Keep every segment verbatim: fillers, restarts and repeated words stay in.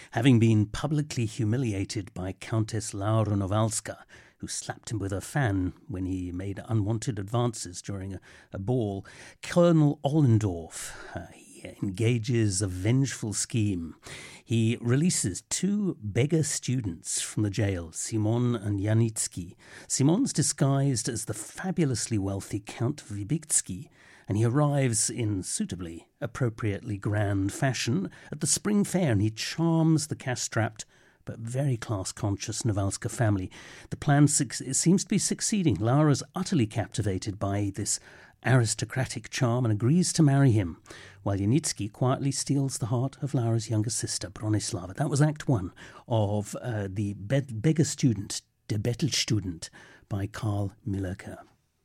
Having been publicly humiliated by Countess Laura Nowalska, who slapped him with her fan when he made unwanted advances during a, a ball, Colonel Ollendorf uh, he engages a vengeful scheme. He releases two beggar students from the jail, Simon and Janitsky. Simon's disguised as the fabulously wealthy Count Wybicki, and he arrives in suitably, appropriately grand fashion at the spring fair, and he charms the cash-strapped but very class-conscious Nowalska family. The plan su- seems to be succeeding. Laura's utterly captivated by this aristocratic charm and agrees to marry him, while Janitsky quietly steals the heart of Laura's younger sister, Bronislava. That was Act One of uh, The Be- Beggar Student, Der Bettelstudent, by Karl Millerke.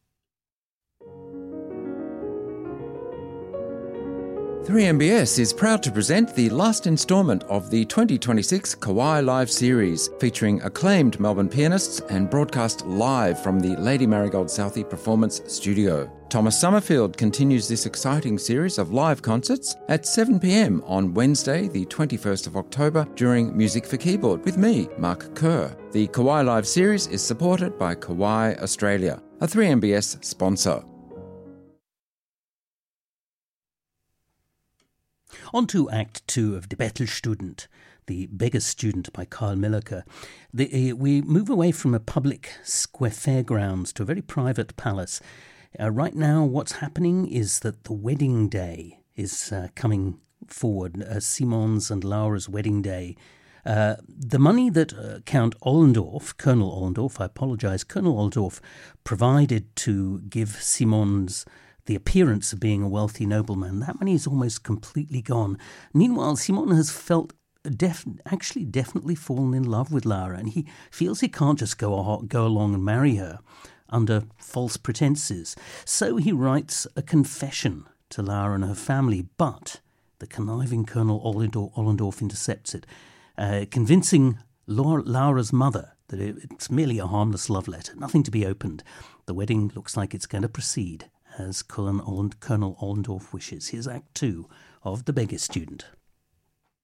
three M B S is proud to present the last instalment of the twenty twenty-six Kawai Live series, featuring acclaimed Melbourne pianists and broadcast live from the Lady Marigold Southey Performance Studio. Thomas Summerfield continues this exciting series of live concerts at seven p.m. on Wednesday, the twenty-first of October, during Music for Keyboard with me, Mark Kerr. The Kawai Live series is supported by Kawai Australia, a three M B S sponsor. On to Act Two of Die Bettelstudent, The Beggar Student, by Karl Millerke. The, uh, we move away from a public square fairgrounds to a very private palace. Uh, right now, what's happening is that the wedding day is uh, coming forward, uh, Simon's and Laura's wedding day. Uh, the money that uh, Count Ollendorf, Colonel Ollendorf, I apologise, Colonel Ollendorf provided to give Simon's the appearance of being a wealthy nobleman, that money is almost completely gone. Meanwhile, Simon has felt def- actually definitely fallen in love with Laura, and he feels he can't just go, go along and marry her under false pretences. So he writes a confession to Laura and her family, but the conniving Colonel Ollendorf, Ollendorf intercepts it, uh, convincing Laura, Laura's mother that it's merely a harmless love letter, nothing to be opened. The wedding looks like it's going to proceed as Colonel Ollendorf wishes. Here's Act Two of The Beggar Student.